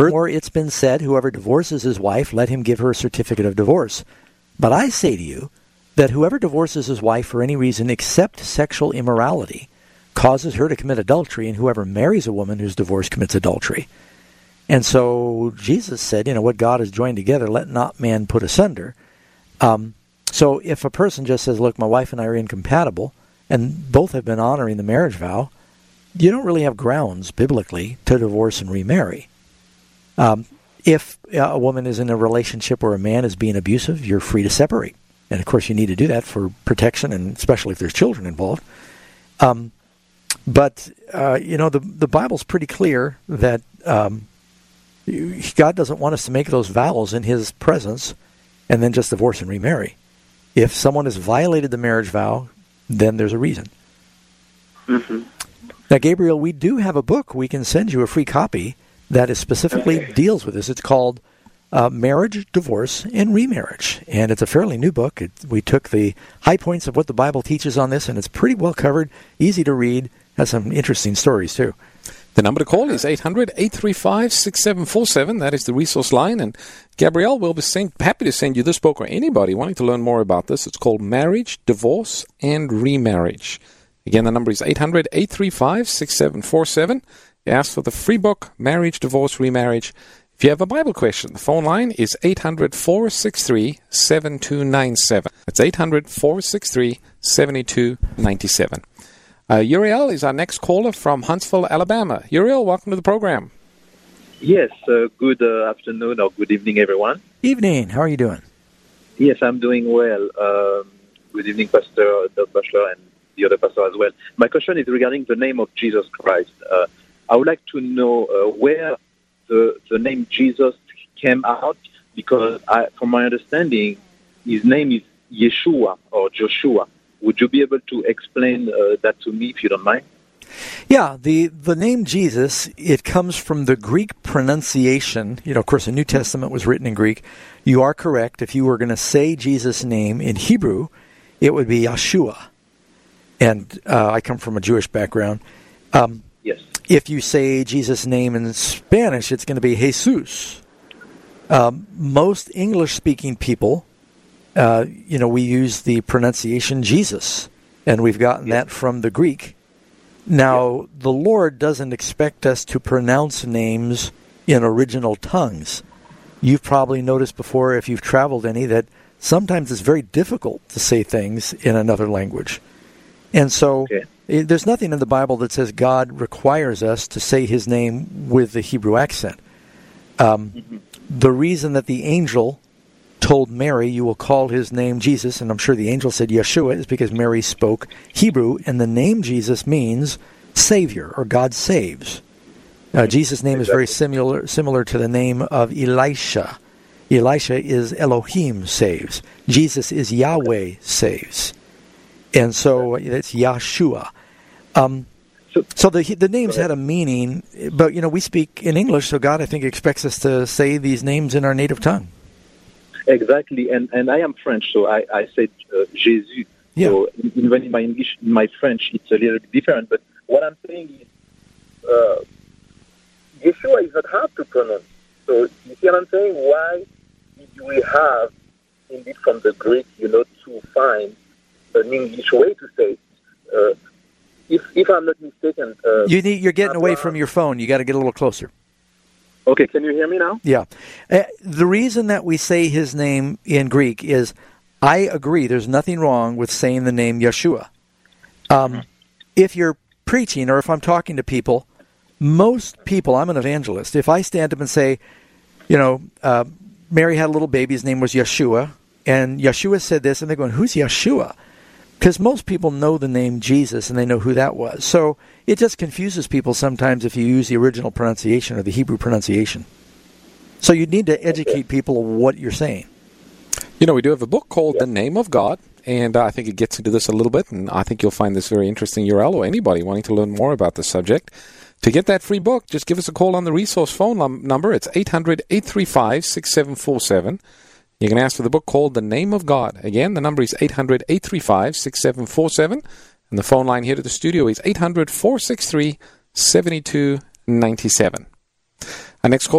Or it's been said, whoever divorces his wife, let him give her a certificate of divorce. But I say to you that whoever divorces his wife for any reason except sexual immorality causes her to commit adultery, and whoever marries a woman who's divorced commits adultery. And so Jesus said, what God has joined together, let not man put asunder. So if a person just says, look, my wife and I are incompatible, and both have been honoring the marriage vow, you don't really have grounds, biblically, to divorce and remarry. If a woman is in a relationship where a man is being abusive, you're free to separate. And, of course, you need to do that for protection, and especially if there's children involved. But the Bible's pretty clear that God doesn't want us to make those vows in His presence and then just divorce and remarry. If someone has violated the marriage vow, then there's a reason. Mm-hmm. Now, Gabriel, we do have a book. We can send you a free copy that is specifically deals with this. It's called Marriage, Divorce, and Remarriage. And it's a fairly new book. We took the high points of what the Bible teaches on this, and it's pretty well covered, easy to read, has some interesting stories, too. The number to call is 800-835-6747. That is the resource line. And Gabrielle will be happy to send you this book, or anybody wanting to learn more about this. It's called Marriage, Divorce, and Remarriage. Again, the number is 800-835-6747. You ask for the free book, Marriage, Divorce, Remarriage. If you have a Bible question, the phone line is 800-463-7297. That's 800-463-7297. Uriel is our next caller from Huntsville, Alabama. Uriel, welcome to the program. Yes, good afternoon or good evening, everyone. Evening. How are you doing? Yes, I'm doing well. Good evening, Pastor Doug Batchelor, and the other pastor as well. My question is regarding the name of Jesus Christ. I would like to know where the name Jesus came out, because from my understanding, his name is Yeshua or Joshua. Would you be able to explain that to me, if you don't mind? Yeah, the name Jesus, it comes from the Greek pronunciation. Of course, the New Testament was written in Greek. You are correct. If you were going to say Jesus' name in Hebrew, it would be Yeshua. And I come from a Jewish background. Yes. If you say Jesus' name in Spanish, it's going to be Jesus. Most English-speaking people, we use the pronunciation Jesus, and we've gotten that from the Greek. Now, the Lord doesn't expect us to pronounce names in original tongues. You've probably noticed before, if you've traveled any, that sometimes it's very difficult to say things in another language. And so there's nothing in the Bible that says God requires us to say His name with the Hebrew accent. The reason that the angel told Mary, you will call his name Jesus, and I'm sure the angel said Yeshua, is because Mary spoke Hebrew, and the name Jesus means Savior, or God saves. Jesus' name is very similar to the name of Elisha. Elisha is Elohim saves. Jesus is Yahweh saves. And so it's Yeshua. So the names had a meaning, but we speak in English, so God, I think, expects us to say these names in our native tongue. Exactly, and I am French, so I said Jésus. Yeah. So even in my English, in my French, it's a little bit different. But what I'm saying is, Yeshua is not hard to pronounce. So you see what I'm saying? Why did we have, indeed, from the Greek, to find an English way to say it? If I'm not mistaken, you're getting away from your phone. You got to get a little closer. Okay, can you hear me now? Yeah. The reason that we say his name in Greek is, I agree, there's nothing wrong with saying the name Yeshua. If you're preaching or if I'm talking to people, most people, I'm an evangelist, if I stand up and say, Mary had a little baby, his name was Yeshua, and Yeshua said this, and they're going, who's Yeshua? Because most people know the name Jesus, and they know who that was. So it just confuses people sometimes if you use the original pronunciation or the Hebrew pronunciation. So you need to educate people of what you're saying. We do have a book called The Name of God, and I think it gets into this a little bit, and I think you'll find this very interesting, Uriel, or anybody wanting to learn more about the subject. To get that free book, just give us a call on the resource phone number. It's 800-835-6747. You can ask for the book called The Name of God. Again, the number is 800-835-6747. And the phone line here to the studio is 800-463-7297. Our next call